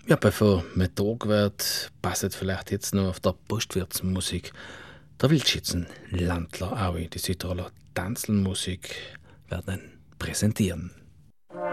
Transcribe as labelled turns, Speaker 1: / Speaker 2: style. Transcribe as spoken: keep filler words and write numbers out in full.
Speaker 1: Ja, bevor man Tag wird, passet vielleicht jetzt noch auf der Postwirtsmusik. Der Wildschützen Landler Aui, die Südtiroler Tanzelmusik werden präsentieren.